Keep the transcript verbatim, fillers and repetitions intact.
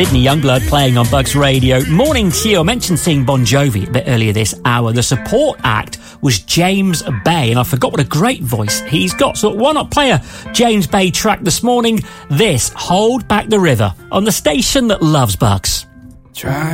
Sydney Youngblood playing on Bugs Radio. Morning to you. I mentioned seeing Bon Jovi a bit earlier this hour. The support act was James Bay, and I forgot what a great voice he's got. So why not play a James Bay track this morning? This, Hold Back the River, on the station that loves Bugs. Try